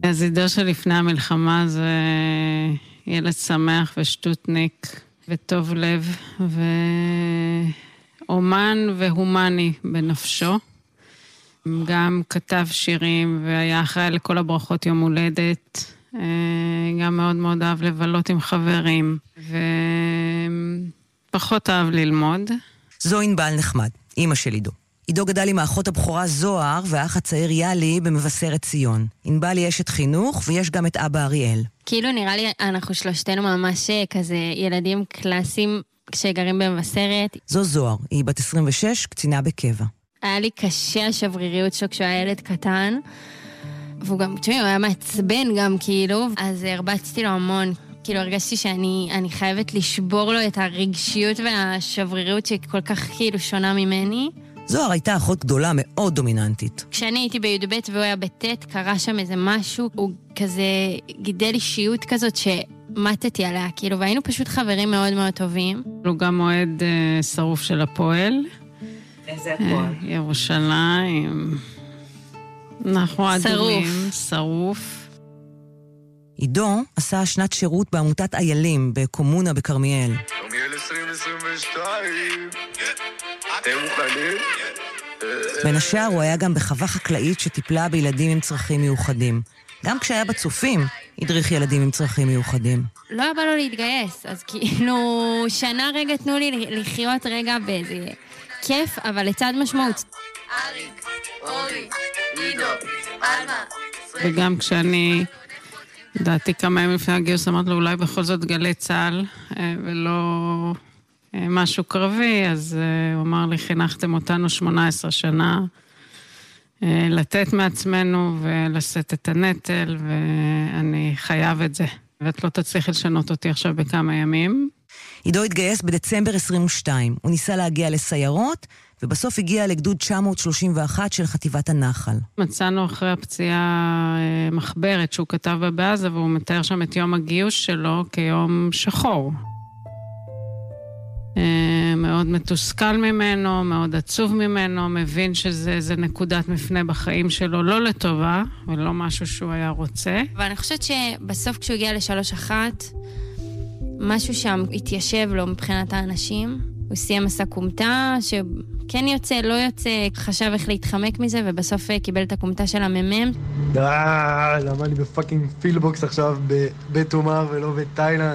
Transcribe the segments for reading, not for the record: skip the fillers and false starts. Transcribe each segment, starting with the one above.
אז עידו שלפני המלחמה זה ילד שמח ושטוטניק וטוב לב ואומן והומני בנפשו. גם כתב שירים והיה אחראי לכל הברכות יום הולדת. גם מאוד מאוד אהב לבלות עם חברים ופחות אהב ללמוד. זו ענבל נחמד, אמא של עידו. עידו גדל עם האחות הבכורה זוהר והאח הצעיר יאלי במבשרת ציון. ענבל יש את חינוך ויש גם את אבא אריאל. כאילו נראה לי אנחנו שלושתנו ממש כזה ילדים קלאסיים שגרים במבשרת. זו זוהר, היא בת 26, קצינה בקבע. היה לי קשה השבריריות שלו כשהוא היה ילד קטן, והוא גם, תשמעי, הוא היה מעצבן גם כאילו, אז הרבצתי לו המון. כאילו הרגשתי שאני חייבת לשבור לו את הרגשיות והשבריריות שכל כך כאילו שונה ממני. זוהר הייתה אחות גדולה מאוד דומיננטית. כשאני הייתי בי"ב והוא היה בט' קרה שם איזה משהו, הוא כזה גידל אישיות כזאת שמטתי עליה, כאילו, והיינו פשוט חברים מאוד מאוד טובים. הוא גם מועד שרוף של הפועל. איזה הפועל? ירושלים. אנחנו אדומים, שרוף. עידו עשה שנת שירות בעמותת איילים בקומונה בכרמיאל. כרמיאל 2022. אתם מוכנים? בין השאר הוא היה גם בחווה חקלאית שטיפלה בילדים עם צרכים מיוחדים. גם כשהיה בצופים, הדריך ילדים עם צרכים מיוחדים. לא היה בא לו להתגייס, אז כאילו שנה רגע תנו לי לחיות רגע באיזה כיף, אבל לצד משמעות. אריק, אורי, עידו, אלמה. וגם כשאני דעתי כמה ימים לפני הגיוס, אמרת לו אולי בכל זאת גלי צהל ולא משהו קרבי, אז הוא אמר לי, חינכתם אותנו 18 שנה, לתת מעצמנו ולשאת את הנטל, ואני חייב את זה. ואת לא תצליחי לשנות אותי עכשיו בכמה ימים. עידו התגייס בדצמבר 22. הוא ניסה להגיע לסיירות, ובסוף הגיע לגדוד 931 של חטיבת הנחל. מצאנו אחרי הפציעה מחברת שהוא כתב בה בעזה, והוא מתאר שם את יום הגיוס שלו כיום שחור. מאוד מתוסכל ממנו, מאוד עצוב ממנו, מבין שזה נקודת מפנה בחיים שלו, לא לטובה, ולא משהו שהוא היה רוצה. ואני חושבת שבסוף כשהוא הגיע ל3-1, משהו שם התיישב לו מבחינת האנשים. הוא סיים מסע קומטה, שכן יוצא, לא יוצא, חשב איך להתחמק מזה, ובסוף קיבל את הקומטה של הממם. למה אני בפאקינג פילבוקס עכשיו בבית אומר ולא בתאילנד?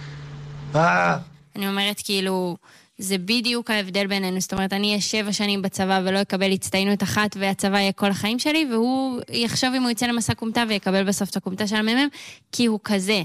אני אומרת כאילו, זה בדיוק ההבדל בינינו, זאת אומרת, אני אהיה 7 שנים בצבא ולא אקבל הצטיינות אחת, והצבא יהיה כל החיים שלי, והוא יחשוב אם הוא יצא למסע קומטה ויקבל בסוף את הקומטה של הממם, כי הוא כזה.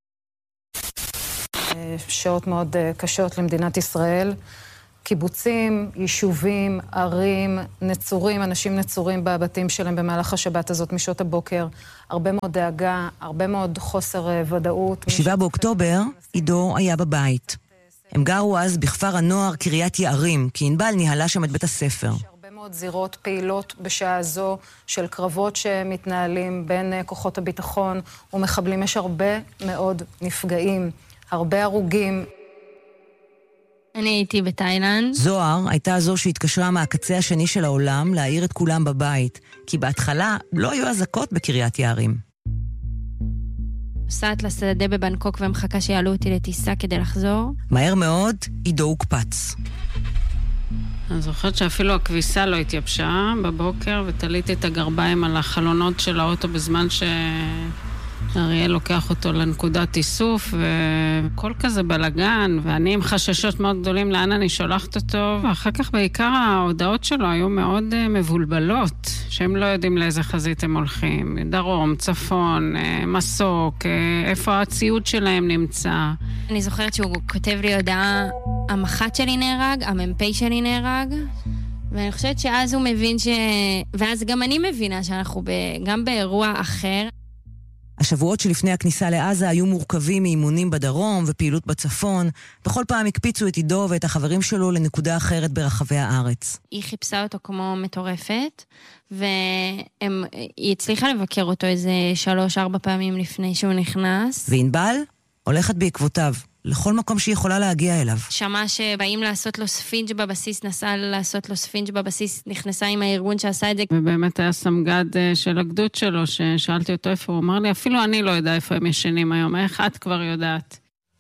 שעות מאוד קשות למדינת ישראל, קיבוצים, יישובים, ערים, נצורים, אנשים נצורים בבתים שלהם במהלך השבת הזאת משעות הבוקר, הרבה מאוד דאגה, הרבה מאוד חוסר ודאות. 7 באוקטובר, עידו היה בבית. הם גרו אז בכפר הנוער קריית יערים, כי ענבל ניהלה שם את בית הספר. יש הרבה מאוד זירות פעילות בשעה הזו של קרבות שמתנהלים בין כוחות הביטחון ומחבלים. יש הרבה מאוד נפגעים, הרבה הרוגים. אני הייתי בתאילנד. זוהר הייתה זו שהתקשרה מהקצה השני של העולם להעיר את כולם בבית, כי בהתחלה לא היו אזעקות בקריית יערים. נוסעת לשדה בבנקוק ומחכה שיעלו אותי לטיסה כדי לחזור. מהר מאוד, עידו הוקפץ. אני זוכרת שאפילו הכביסה לא התייבשה בבוקר, ותליתי את הגרביים על החלונות של האוטו בזמן אריאל לוקח אותו לנקודת איסוף, וכל כזה בלגן, ואני עם חששות מאוד גדולים לאן אני שולחת אותו, ואחר כך בעיקר ההודעות שלו היו מאוד מבולבלות, שהם לא יודעים לאיזה חזית הם הולכים, דרום, צפון, מסוק, איפה הציוד שלהם נמצא. אני זוכרת שהוא כותב לי הודעה, המח"ט שלי נהרג, המ"פ שלי נהרג, ואני חושבת שאז הוא מבין ואז גם אני מבינה שאנחנו גם באירוע אחר. השבועות שלפני הכניסה לעזה היו מורכבים מאימונים בדרום ופעילות בצפון. בכל פעם הקפיצו את עידו ואת החברים שלו לנקודה אחרת ברחבי הארץ. היא חיפשה אותו כמו מטורפת, והיא הצליחה לבקר אותו איזה 3-4 פעמים לפני שהוא נכנס. וענבל הולכת בעקבותיו לכל מקום שהיא יכולה להגיע אליו. שמע שבאים לעשות לו ספינג' בבסיס, נסע לעשות לו ספינג' בבסיס, נכנסה עם הארגון שעשה את זה. ובאמת היה סמג"ד של הגדוד שלו, ששאלתי אותו איפה, הוא אמר לי, אפילו אני לא יודע איפה הם ישנים היום, איך את כבר יודעת?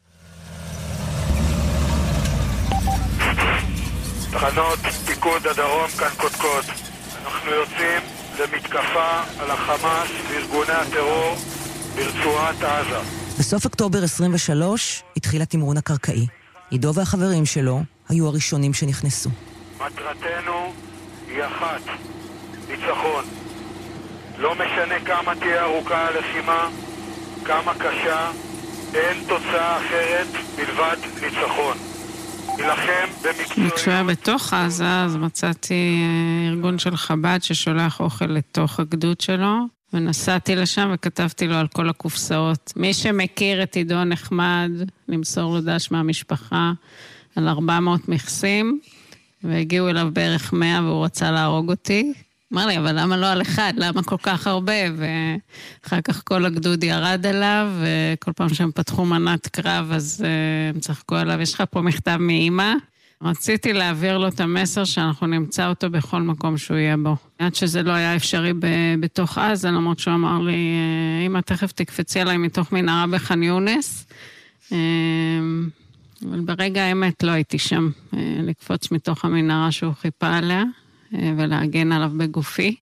תחנות פיקוד הדרום כאן קודקוד. אנחנו יוצאים למתקפה על החמאס וארגוני הטרור ברצועת עזה. בסוף אוקטובר 23 התחיל התמרון הקרקעי. עידו והחברים שלו היו הראשונים שנכנסו. מטרתנו היא אחת, ניצחון. לא משנה כמה תהיה ארוכה הלחימה, כמה קשה, אין תוצאה אחרת מלבד ניצחון. נלחם במקצועיות. כשהוא היה בתוך עזה, אז מצאתי ארגון של חב"ד ששולח אוכל לתוך הגדוד שלו, ונסעתי לשם וכתבתי לו על כל הקופסאות. מי שמכיר את עידו נחמד, למסור לו דש מהמשפחה על 400 מכסים, והגיעו אליו בערך 100 והוא רצה להרוג אותי. אמר לי, אבל למה לא על אחד? למה כל כך הרבה? ואחר כך כל הגדוד ירד עליו, וכל פעם שהם פתחו מנת קרב, אז הם צחקו עליו, יש לך פה מכתב מאמא. רציתי להעביר לו את המסר שאנחנו נמצא אותו בכל מקום שהוא יהיה בו. עד שזה לא היה אפשרי בתוך עזה, למרות שהוא אמר לי, אמא, תכף תקפצי עליי מתוך מנהרה בח'אן יונס. אבל ברגע האמת לא הייתי שם, לקפוץ מתוך המנהרה שהוא חיפה עליה. ולהגן עליו בגופי.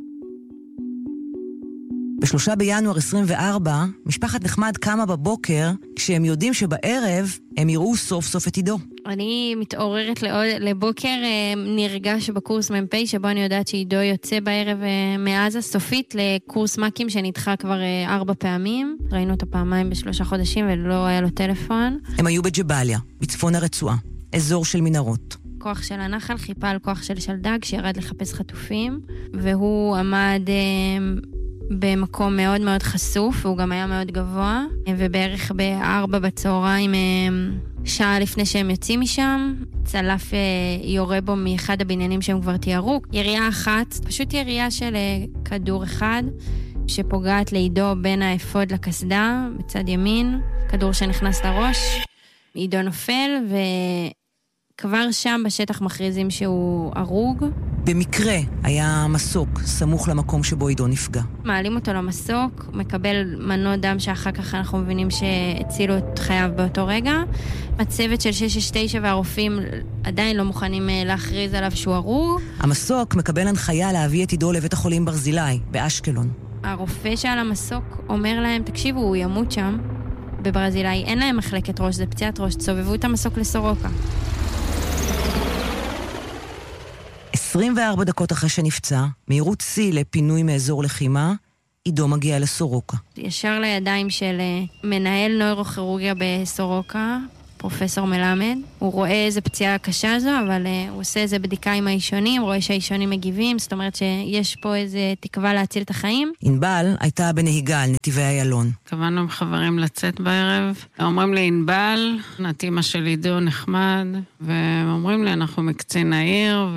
ב3 בינואר 24, משפחת נחמד קמה בבוקר, כשהם יודעים שבערב הם יראו סוף סוף את עידו. אני מתעוררת לבוקר נרגש בקורס מ"פ, שבו אני יודעת שעידו יוצא בערב מעזה סופית לקורס מקים שנדחה כבר 4 פעמים. ראינו אותו פעמיים ב3 חודשים ולא היה לו טלפון. הם היו בג'באליה, בצפון הרצועה, אזור של מנהרות. כוח של הנחל חיפה על כוח של שלדג שירד לחפש חטופים, והוא עמד במקום מאוד מאוד חשוף, והוא גם היה מאוד גבוה, ובערך ב4 בצהריים, שעה לפני שהם יוצאים משם, צלף יורה בו מאחד הבניינים שהם כבר תיארו. ירייה אחת, פשוט ירייה של כדור אחד, שפוגעת לעידו בין האפוד לקסדה, בצד ימין, כדור שנכנס לראש, עידו נופל כבר שם בשטח מכריזים שהוא הרוג. במקרה היה מסוק סמוך למקום שבו עידו נפגע. מעלים אותו למסוק, מקבל מנות דם שאחר כך אנחנו מבינים שהצילו את חייו באותו רגע. הצוות של 669 והרופאים עדיין לא מוכנים להכריז עליו שהוא הרוג. המסוק מקבל הנחיה להביא את עידו לבית החולים ברזילי, באשקלון. הרופא שעל המסוק אומר להם, תקשיבו, הוא ימות שם בברזילי, אין להם מחלקת ראש, זה פציעת ראש, תסובבו את המסוק לסורוקה. 24 דקות אחרי שנפצע, מהירות שיא לפינוי מאזור לחימה, עידו מגיע לסורוקה. ישר לידיים של מנהל נוירוכירורגיה בסורוקה, פרופסור מלמד. הוא רואה איזה פציעה קשה זו, אבל הוא עושה איזה בדיקה עם האישונים, רואה שהאישונים מגיבים, זאת אומרת שיש פה איזה תקווה להציל את החיים. ענבל הייתה בנהיגה על נתיבי איילון. קבענו עם חברים לצאת בערב, אומרים לי ענבל, את אמא של עידו נחמד, ואומרים לי אנחנו מקצין העיר,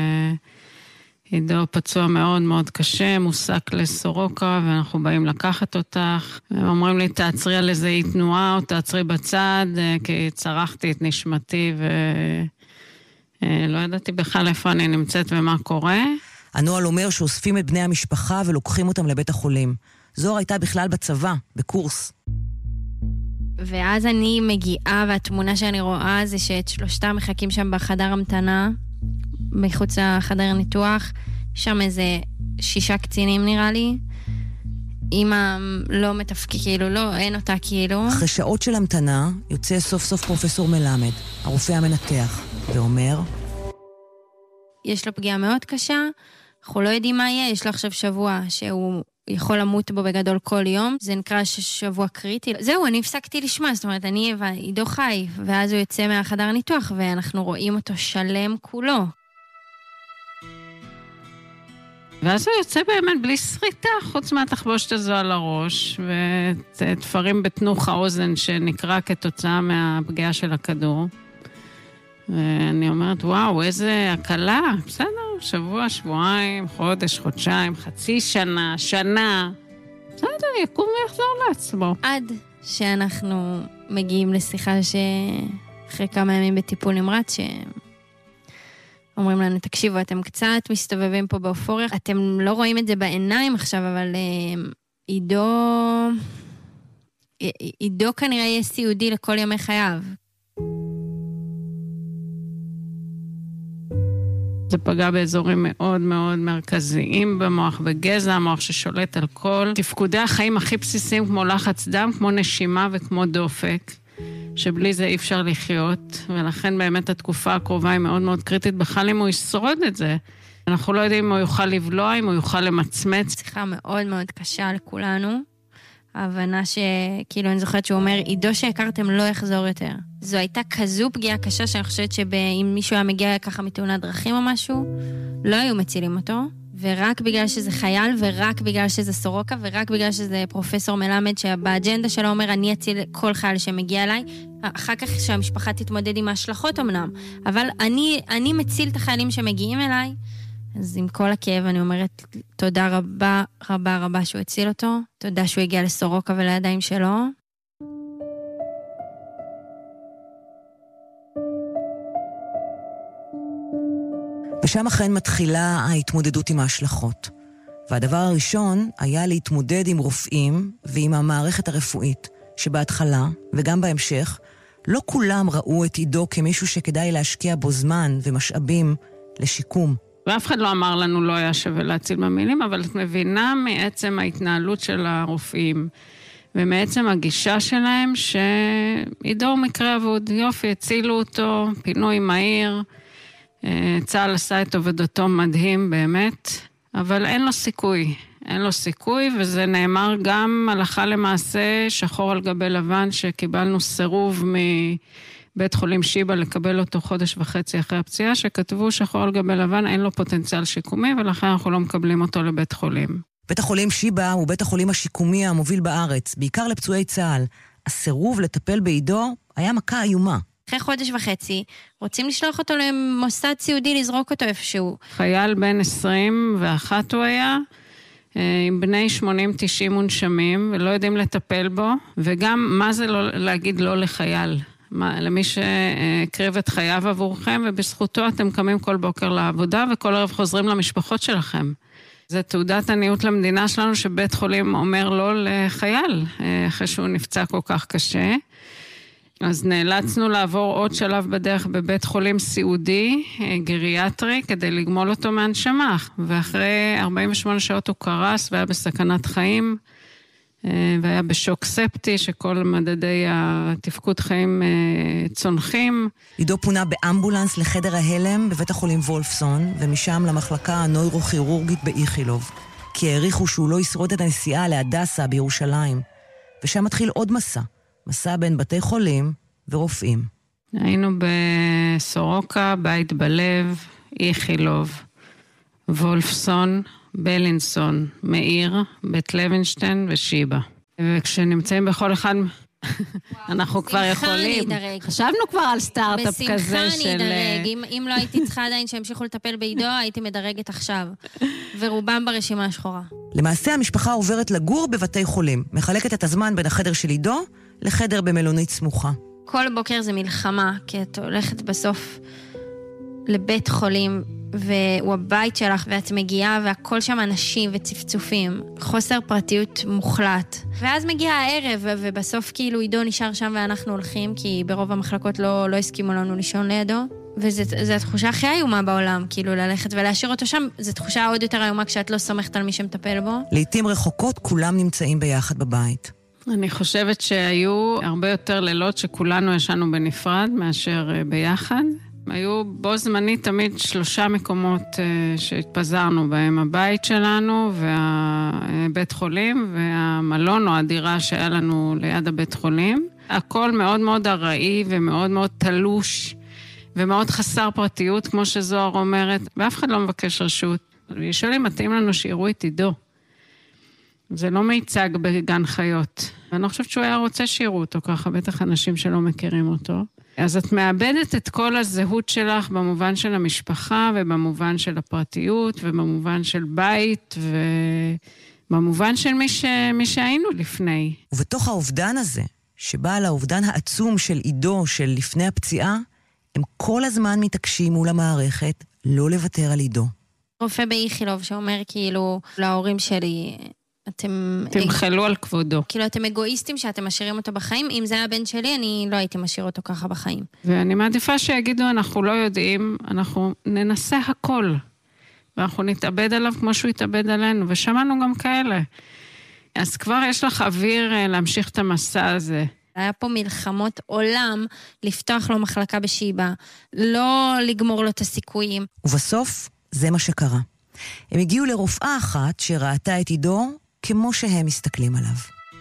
עידו פצוע מאוד מאוד קשה, מוסק לסורוקה, ואנחנו באים לקחת אותך. הם אומרים לי, תעצרי על איזה אי תנועה, או תעצרי בצד, כי צרחתי את נשמתי, ולא ידעתי בכלל איפה אני נמצאת ומה קורה. הנוהל אומר שאוספים את בני המשפחה ולוקחים אותם לבית החולים. זוהר הייתה בכלל בצבא, בקורס. ואז אני מגיעה, והתמונה שאני רואה זה שאת 3 מחכים שם בחדר המתנה, מחוץ לחדר ניתוח, שם איזה 6 קצינים נראה לי. אמא לא מתפקד, כאילו, לא, אין אותה כאילו. אחרי שעות של המתנה, יוצא סוף סוף פרופסור מלמד, הרופא המנתח, ואומר, יש לו פגיעה מאוד קשה, אנחנו לא יודעים מה יהיה, יש לו עכשיו שבוע שהוא יכול למות בו בגדול כל יום, זה נקרא שבוע קריטי. זהו, אני הפסקתי לשמוע, זאת אומרת, אני עידו חי, ואז הוא יוצא מהחדר ניתוח, ואנחנו רואים אותו שלם כולו. ואז הוא יוצא באמת בלי שריטה, חוץ מהתחבושת הזו על הראש, ותפרים בתנוך האוזן שנקרא כתוצאה מהפגיעה של הכדור. ואני אומרת, וואו, איזה הקלה, בסדר, שבוע, שבועיים, חודש, חודשיים, חצי שנה, שנה, בסדר, יקום ויחזור לעצמו. עד שאנחנו מגיעים לשיחה שאחרי כמה ימים בטיפול נמרץ, שאומרים לנו, תקשיבו, אתם קצת מסתובבים פה באופוריה, אתם לא רואים את זה בעיניים עכשיו, אבל עידו כנראה יהיה סיעודי לכל ימי חייו. זה פגע באזורים מאוד מאוד מרכזיים במוח, בגזע, המוח ששולט על כל תפקודי החיים הכי בסיסיים, כמו לחץ דם, כמו נשימה וכמו דופק, שבלי זה אי אפשר לחיות, ולכן באמת התקופה הקרובה היא מאוד מאוד קריטית, בכלל אם הוא ישרוד את זה. אנחנו לא יודעים אם הוא יוכל לבלוע, אם הוא יוכל למצמץ. שיחה מאוד מאוד קשה לכולנו, ההבנה שכאילו אני זוכרת שהוא אומר, עידו שהכרתם לא יחזור יותר. זו הייתה כזו פגיעה קשה שאני חושבת שאם מישהו היה מגיע ככה מתאונת דרכים או משהו, לא היו מצילים אותו, ורק בגלל שזה חייל, ורק בגלל שזה סורוקה, ורק בגלל שזה פרופסור מלמד שבאג'נדה שלו אומר, אני אציל כל חייל שמגיע אליי, אחר כך שהמשפחה תתמודד עם ההשלכות אמנם, אבל אני מציל את החיילים שמגיעים אליי, אז עם כל הכאב אני אומרת, תודה רבה, רבה, רבה שהוא הציל אותו, תודה שהוא הגיע לסורוקה ולידיים שלו. ושם אכן מתחילה ההתמודדות עם ההשלכות. והדבר הראשון היה להתמודד עם רופאים ועם המערכת הרפואית, שבהתחלה וגם בהמשך, לא כולם ראו את עידו כמישהו שכדאי להשקיע בו זמן ומשאבים לשיקום. ואף אחד לא אמר לנו לא היה שווה להציל במילים, אבל את מבינה מעצם ההתנהלות של הרופאים, ומעצם הגישה שלהם שעידו הוא מקרה אבוד, יופי, הצילו אותו, פינוי מהיר, צה"ל עשה את עבודתו מדהים באמת, אבל אין לו סיכוי, וזה נאמר גם הלכה למעשה שחור על גבי לבן, שקיבלנו סירוב מבית חולים שיבא לקבל אותו חודש וחצי אחרי הפציעה, שכתבו שחור על גבי לבן, אין לו פוטנציאל שיקומי, ולכן אנחנו לא מקבלים אותו לבית חולים. בית החולים שיבא הוא בית החולים השיקומי המוביל בארץ, בעיקר לפצועי צה"ל. הסירוב לטפל בעידו היה מכה איומה. אחרי חודש וחצי, רוצים לשלוח אותו למוסד סיעודי, לזרוק אותו איפשהו. חייל בן 21 הוא היה, עם בני 80-90 מונשמים, ולא יודעים לטפל בו, וגם מה זה לא, להגיד לא לחייל, למי שהקריב את חייו עבורכם, ובזכותו אתם קמים כל בוקר לעבודה, וכל ערב חוזרים למשפחות שלכם. זה תעודת עניות למדינה שלנו, שבית חולים אומר לא לחייל, אחרי שהוא נפצע כל כך קשה. אז נאלצנו לעבור עוד שלב בדרך בבית חולים סיעודי, גריאטרי, כדי לגמול אותו מהנשמה. ואחרי 48 שעות הוא קרס והיה בסכנת חיים, והיה בשוק ספטי, שכל מדדי התפקוד חיים צונחים. עידו פונה באמבולנס לחדר ההלם בבית החולים וולפסון, ומשם למחלקה הנוירוכירורגית באיכילוב, כי העריכו שהוא לא ישרוד את הנסיעה להדסה בירושלים. ושם מתחיל עוד מסע בין בתי חולים ורופאים. היינו בסורוקה, בית בלב, איכילוב, וולפסון, בלינסון, מאיר, בית לוינשטיין ושיבא. וכשנמצאים בכל אחד, אנחנו כבר יכולים. חשבנו כבר על סטארט-אפ כזה של... בשמחה נדרג. אם לא הייתי צריכה עדיין שהמשיכו לטפל בעידו, הייתי מדרגת עכשיו. ורובם ברשימה השחורה. למעשה המשפחה עוברת לגור בבתי חולים, מחלקת את הזמן בין החדר של עידו לחדר במלונית סמוכה. כל בוקר זה מלחמה, כי את הולכת בסוף לבית חולים, והוא הבית שלך, ואת מגיעה, והכל שם אנשים וצפצופים. חוסר פרטיות מוחלט. ואז מגיע הערב, ובסוף כאילו עידו נשאר שם ואנחנו הולכים, כי ברוב המחלקות לא הסכימו לנו לישון לידו. וזו התחושה הכי איומה בעולם, כאילו ללכת ולהשאיר אותו שם, זו תחושה עוד יותר איומה כשאת לא סומכת על מי שמטפל בו. לעתים רחוקות כולם נמצאים ביחד בבית. אני חושבת שהיו הרבה יותר לילות שכולנו ישנו בנפרד מאשר ביחד. היו בו זמני תמיד 3 מקומות שהתפזרנו בהם, הבית שלנו והבית חולים והמלון או הדירה שהיה לנו ליד הבית חולים. הכל מאוד מאוד ארעי ומאוד מאוד תלוש ומאוד חסר פרטיות, כמו שזוהר אומרת, ואף אחד לא מבקש רשות. שואלים, מתאים לנו שיראו את עידו. זה לא מיצג בגן חיות. ואני חושבת שהוא היה רוצה שיראו אותו ככה, בטח אנשים שלא מכירים אותו. אז את מאבדת את כל הזהות שלך במובן של המשפחה ובמובן של הפרטיות ובמובן של בית במובן של מי שהיינו לפני. ובתוך האובדן הזה, שבא על האובדן העצום של עידו של לפני הפציעה, הם כל הזמן מתעקשים מול המערכת לא לוותר על עידו. רופא באיכילוב שאומר כאילו להורים שלי, תמחלו על כבודו. כאילו אתם אגואיסטים שאתם משאירים אותו בחיים, אם זה היה בן שלי אני לא הייתי משאיר אותו ככה בחיים. ואני מעדיפה שיגידו אנחנו לא יודעים, אנחנו ננסה הכל, ואנחנו נתאבד עליו כמו שהוא יתאבד עלינו, ושמענו גם כאלה. אז כבר יש לך אוויר להמשיך את המסע הזה. היה פה מלחמות עולם לפתוח לו מחלקה בשיבה, לא לגמור לו את הסיכויים. ובסוף זה מה שקרה. הם הגיעו לרופאה אחת שראתה את עידו כמו שהם מסתכלים עליו.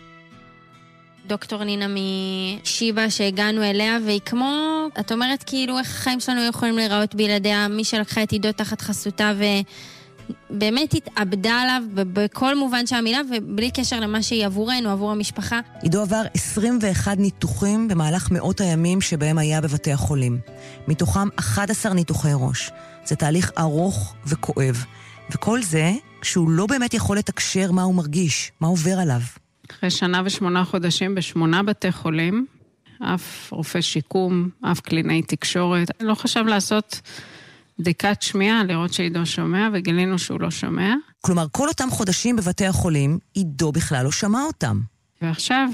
דוקטור נינה משיבה שהגענו אליה, והיא כמו, את אומרת כאילו איך החיים שלנו יכולים להיראות בלעדיה, מי שלקחה את עידו תחת חסותה ובאמת התאבדה עליו בכל מובן שהמילה, ובלי קשר למה שהיא עבורנו, עבור המשפחה. עידו עבר 21 ניתוחים במהלך מאות הימים שבהם היה בבתי החולים. מתוכם 11 ניתוחי ראש. זה תהליך ארוך וכואב. וכל זה כשהוא לא באמת יכול לתקשר מה הוא מרגיש, מה עובר עליו. אחרי 1 ו8 חודשים ב8 בתי חולים, אף רופא שיקום, אף קלינאי תקשורת. לא חשב לעשות בדיקת שמיעה, לראות שעידו שומע, וגילינו שהוא לא שומע. כלומר, כל אותם חודשים בבתי החולים, עידו בכלל לא שמע אותם. ועכשיו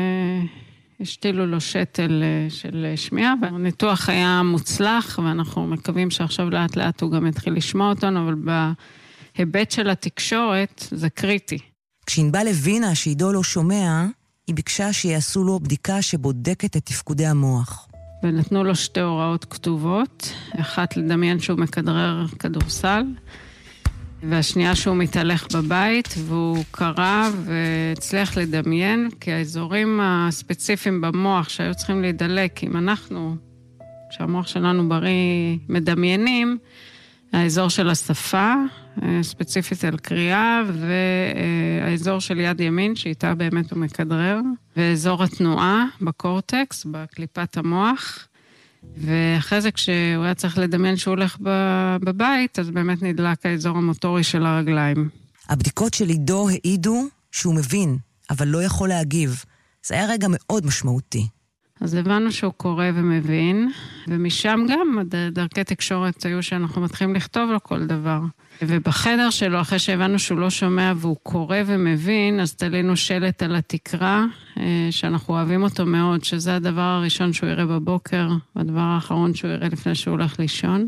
השתילו לו שתל של שמיעה, והניתוח היה מוצלח, ואנחנו מקווים שעכשיו לאט לאט הוא גם יתחיל לשמוע אותנו, אבל בהיבט של התקשורת זה קריטי. כשענבל הבינה שעידו לא שומע, היא ביקשה שיעשו לו בדיקה שבודקת את תפקודי המוח. ונתנו לו 2 הוראות כתובות, אחת לדמיין שהוא מכדרר כדורסל, והשנייה שהוא מתהלך בבית, והוא קרא והצליח לדמיין, כי האזורים הספציפיים במוח שהיו צריכים להידלק, אם אנחנו, כשהמוח שלנו בריא, מדמיינים, האזור של השפה, ספציפית על קריאה, והאזור של יד ימין, שאיתה באמת הוא מכדרר, ואזור התנועה בקורטקס, בקליפת המוח, ואחרי זה כשהוא היה צריך לדמיין שהוא הולך בבית, אז באמת נדלק האזור המוטורי של הרגליים. הבדיקות של עידו העידו שהוא מבין, אבל לא יכול להגיב. זה היה רגע מאוד משמעותי. אז הבנו שהוא קורא ומבין, ומשם גם דרכי תקשורת היו שאנחנו מתחילים לכתוב לו כל דבר. ובחדר שלו, אחרי שהבנו שהוא לא שומע והוא קורא ומבין, אז תלינו שלט על התקרה, שאנחנו אוהבים אותו מאוד, שזה הדבר הראשון שהוא יראה בבוקר, והדבר האחרון שהוא יראה לפני שהוא הולך לישון.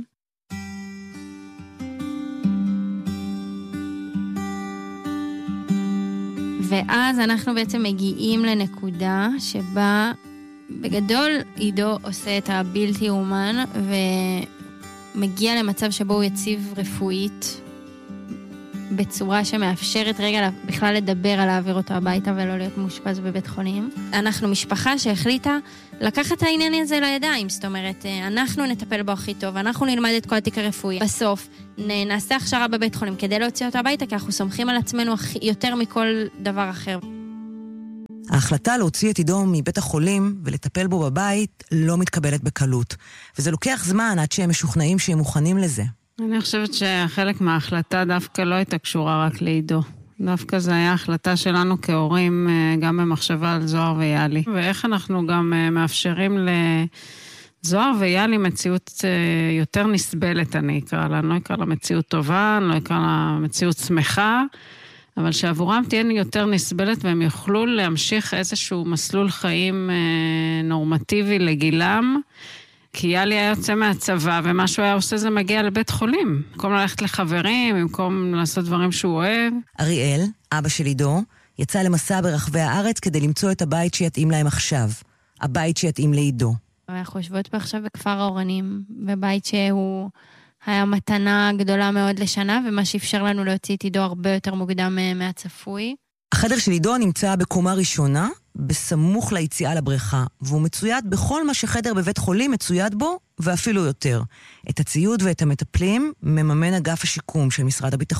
ואז אנחנו בעצם מגיעים לנקודה שבה בגדול עידו עושה את הבלתי אומן ומגיע למצב שבו הוא יציב רפואית בצורה שמאפשרת רגע בכלל לדבר על להעביר אותו הביתה ולא להיות מאושפז בבית חולים. אנחנו משפחה שהחליטה לקחת את העניין הזה לידיים, זאת אומרת, אנחנו נטפל בו הכי טוב, אנחנו נלמד את כל התיק הרפואי. בסוף נעשה הכשרה בבית חולים כדי להוציא אותו הביתה, כי אנחנו סומכים על עצמנו יותר מכל דבר אחר. ההחלטה להוציא את עידו מבית החולים ולטפל בו בבית לא מתקבלת בקלות. וזה לוקח זמן עד שהם משוכנעים שהם מוכנים לזה. אני חושבת שחלק מההחלטה דווקא לא הייתה קשורה רק לעידו. דווקא זה היה החלטה שלנו כהורים, גם במחשבה על זוהר ויאלי. ואיך אנחנו גם מאפשרים לזוהר ויאלי מציאות יותר נסבלת, אני אקרא לה. אני לא אקרא לה מציאות טובה, אני לא אקרא לה מציאות שמחה, אבל שעבורם תהיה יותר נסבלת והם יוכלו להמשיך איזשהו מסלול חיים נורמטיבי לגילם, כי יאלי היה יוצא מהצבא, ומה שהוא היה עושה זה מגיע לבית חולים. במקום ללכת לחברים, במקום לעשות דברים שהוא אוהב. אריאל, אבא של עידו, יצא למסע ברחבי הארץ כדי למצוא את הבית שיתאים להם עכשיו. הבית שיתאים לעידו. אנחנו יושבות פה עכשיו בכפר האורנים, בבית שהוא היה מתנה גדולה מאוד לשנה, ומה שאפשר לנו להוציא את עידו הרבה יותר מוקדם מהצפוי. החדר של עידו נמצא בקומה ראשונה, בסמוך ליציאה לבריכה, והוא מצויד בכל מה שחדר בבית חולים מצויד בו, ואפילו יותר. את הציוד ואת המטפלים מממן אגף השיקום של משרד הביטחון.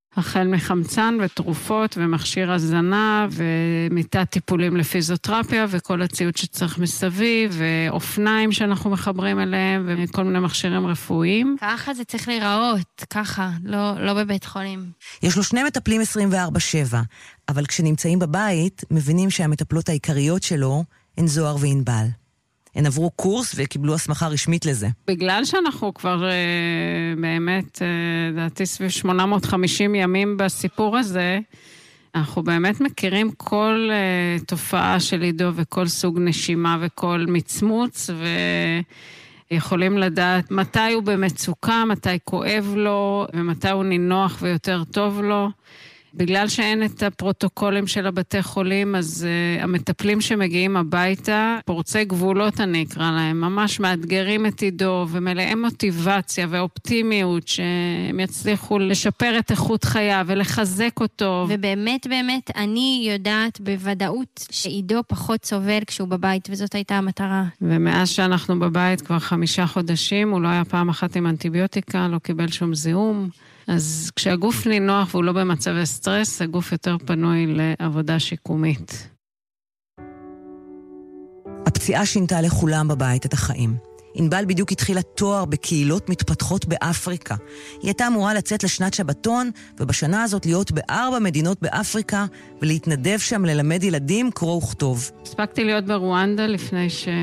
החל מחמצן ותרופות ומכשיר הזנה ומיטת טיפולים לפיזיותרפיה וכל הציוד שצריך מסביב ואופניים שאנחנו מחברים אליהם וכל מיני מכשירים רפואיים. ככה זה צריך להיראות, ככה, לא בבית חולים. יש לו 2 מטפלים 24/7, אבל כשנמצאים בבית מבינים שהמטפלות העיקריות שלו הן זוהר וענבל. הן עברו קורס וקיבלו הסמכה רשמית לזה. בגלל שאנחנו כבר באמת, דעתי סביב 850 ימים בסיפור הזה, אנחנו באמת מכירים כל תופעה של עידו וכל סוג נשימה וכל מצמוץ, ויכולים לדעת מתי הוא במצוקה, מתי כואב לו, ומתי הוא נינוח ויותר טוב לו. בגלל שאין את הפרוטוקולים של הבתי חולים, אז המטפלים שמגיעים הביתה, פורצי גבולות אני אקרא להם, ממש מאתגרים את עידו ומלאי מוטיבציה ואופטימיות שהם יצליחו לשפר את איכות חייו ולחזק אותו. ובאמת, באמת, אני יודעת בוודאות שעידו פחות סובל כשהוא בבית, וזאת הייתה המטרה. ומאז שאנחנו בבית כבר 5 חודשים, הוא לא היה פעם אחת עם אנטיביוטיקה, לא קיבל שום זיהום. אז כשהגוף נינוח והוא לא במצבי סטרס, הגוף יותר פנוי לעבודה שיקומית. הפציעה שינתה לכולם בבית את החיים. ענבל בדיוק התחילה תואר בקהילות מתפתחות באפריקה. היא הייתה אמורה לצאת לשנת שבתון, ובשנה הזאת להיות ב4 מדינות באפריקה, ולהתנדב שם ללמד ילדים קרוא וכתוב. הספקתי להיות ברואנדה לפני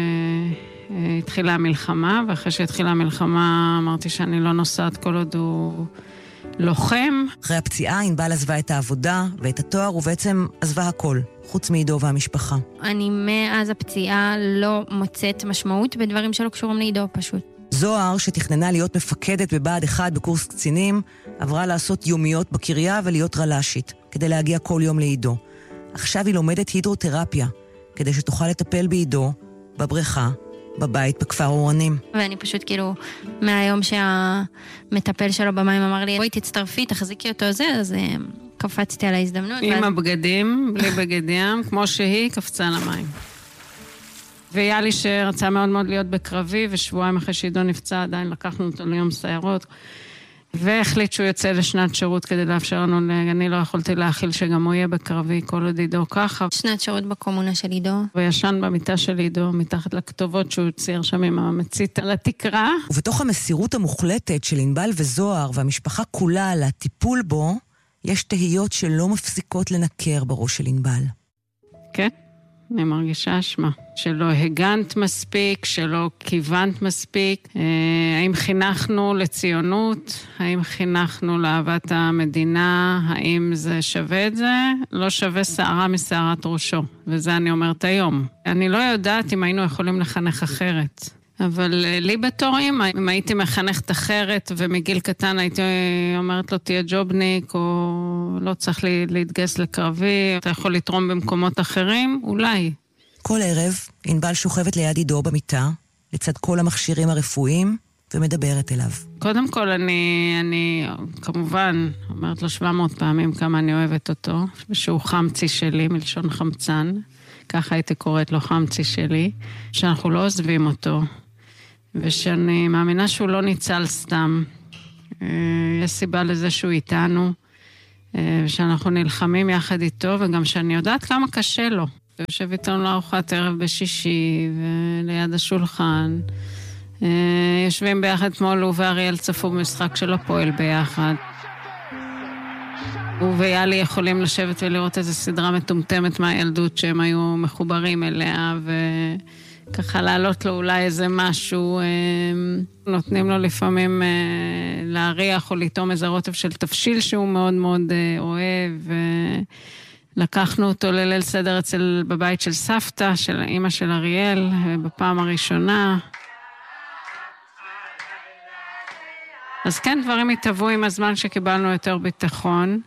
שהתחילה המלחמה, ואחרי שהתחילה המלחמה אמרתי שאני לא נוסעת כל עוד הוא לוחם. אחרי הפציעה ענבל עזבה את העבודה ואת התואר, ובעצם עזבה הכל, חוץ מעידו והמשפחה. אני מאז הפציעה לא מוצאת משמעות בדברים שלא קשורים לעידו פשוט. זוהר, שתכננה להיות מפקדת בבה"ד 1 בקורס קצינים, עברה לעשות יומיות בקריה ולהיות רל"שית, כדי להגיע כל יום לעידו. עכשיו היא לומדת הידרותרפיה, כדי שתוכל לטפל בעידו, בבריכה, בבית בכפר אורנים. ואני פשוט כאילו, מהיום שהמטפל שלו במים אמר לי, בואי תצטרפי, תחזיקי אותו זה, אז קפצתי על ההזדמנות. עם הבגדים, בלי בגד ים, כמו שהיא, קפצה למים. ויאלי שרצה מאוד מאוד להיות בקרבי, ושבועיים אחרי שעידו נפצע, עדיין לקחנו אותו ליום סיירות, והחליט שהוא יוצא לשנת שירות כדי לאפשר לנו, אני לא יכולתי להכיל שגם הוא יהיה בקרבי כל עוד עידו ככה. שנת שירות בקומונה של עידו. וישן במיטה של עידו, מתחת לכתובות שהוא צייר שם עם המצית על התקרה. ובתוך המסירות המוחלטת של ענבל וזוהר והמשפחה כולה על הטיפול בו, יש תהיות שלא מפסיקות לנקר בראש של ענבל. כן, אני מרגישה אשמה. שלא הגנת מספיק, שלא כיוונת מספיק. האם חינכנו לציונות? האם חינכנו לאהבת המדינה? האם זה שווה את זה? לא שווה שערה משערת ראשו. וזה אני אומרת היום. אני לא יודעת אם היינו יכולים לחנך אחרת. אבל לי בתור אמא, אם הייתי מחנכת אחרת ומגיל קטן הייתי אומרת לו תהיה ג'ובניק או לא צריך להתגייס לקרבי, אתה יכול לתרום במקומות אחרים, אולי. כל ערב ענבל שוכבת ליד עידו במיטה, לצד כל המכשירים הרפואיים, ומדברת אליו. קודם כל אני כמובן אומרת לו 700 פעמים כמה אני אוהבת אותו, ושהוא חמצי שלי, מלשון חמצן, ככה הייתי קוראת לו חמצי שלי, שאנחנו לא עוזבים אותו, ושאני מאמינה שהוא לא ניצל סתם. יש סיבה לזה שהוא איתנו, שאנחנו נלחמים יחד איתו, וגם שאני יודעת כמה קשה לו. יושב איתנו לארוחת ערב בשישי, וליד השולחן. יושבים ביחד אתמול, הוא ואריאל צפו במשחק של הפועל ביחד. הוא ויאלי יכולים לשבת ולראות איזו סדרה מטומטמת מהילדות שהם היו מחוברים אליה, וככה לעלות לו אולי איזה משהו, נותנים לו לפעמים להריח או לטעום איזה רוטב של תבשיל שהוא מאוד מאוד אוהב, לקחנו אותו לליל סדר בבית של סבתא, של אמא של אריאל, בפעם הראשונה. אז כן, דברים התהוו עם הזמן שקיבלנו יותר ביטחון.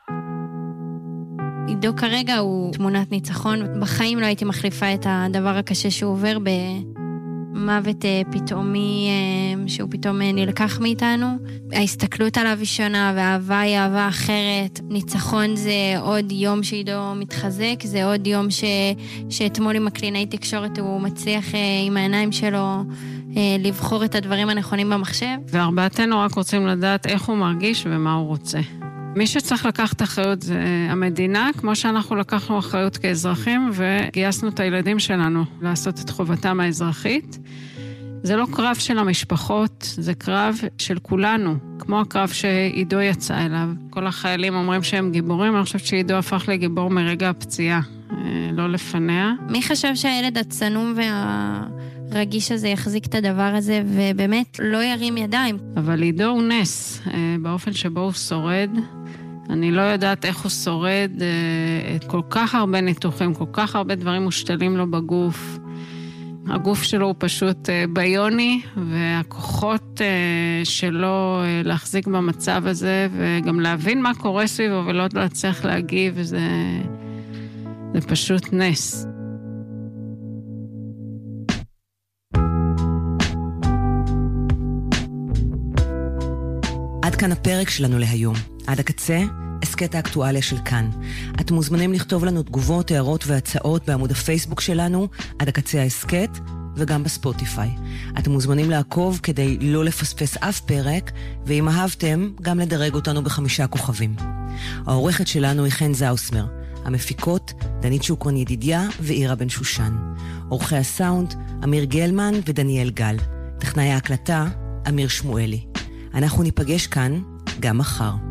עידו כרגע הוא תמונת ניצחון. בחיים לא הייתי מחליפה את הדבר הקשה שהוא עובר במוות פתאומי, שהוא פתאום נלקח מאיתנו. ההסתכלות עליו היא שונה, והאהבה היא אהבה אחרת. ניצחון זה עוד יום שעידו מתחזק, זה עוד יום שאתמול עם הקלינאי תקשורת הוא מצליח עם העיניים שלו לבחור את הדברים הנכונים במחשב. וארבעתנו רק רוצים לדעת איך הוא מרגיש ומה הוא רוצה. מי שצריך לקחת אחריות זה המדינה, כמו שאנחנו לקחנו אחריות כאזרחים, וגייסנו את הילדים שלנו לעשות את חובתם האזרחית. זה לא קרב של המשפחות, זה קרב של כולנו, כמו הקרב שעידו יצא אליו. כל החיילים אומרים שהם גיבורים, אני חושבת שעידו הפך לגיבור מרגע הפציעה, לא לפניה. מי חשב שהילד הצנום והרגיש הזה יחזיק את הדבר הזה, ובאמת לא ירים ידיים? אבל עידו הוא נס, באופן שבו הוא שורד. אני לא יודעת איך הוא שורד את כל כך הרבה ניתוחים, כל כך הרבה דברים מושתלים לו בגוף. הגוף שלו הוא פשוט ביוני, והכוחות שלו להחזיק במצב הזה, וגם להבין מה קורה סביבו ולא להצליח להגיב, זה פשוט נס. עד כאן הפרק שלנו להיום. עד הקצה, הסקט האקטואליה של כאן. אתם מוזמנים לכתוב לנו תגובות, הערות והצעות בעמוד הפייסבוק שלנו, עד הקצה ההסקט, וגם בספוטיפיי. אתם מוזמנים לעקוב כדי לא לפספס אף פרק, ואם אהבתם, גם לדרג אותנו ב5 כוכבים. העורכת שלנו היא חן זאוסמר. המפיקות, דנית שוקרון ידידיה ואירה בן שושן. עורכי הסאונד, אמיר גלמן ודניאל גל. טכנאי ההקלטה, אמיר שמואלי. אנחנו ניפגש כאן גם מחר.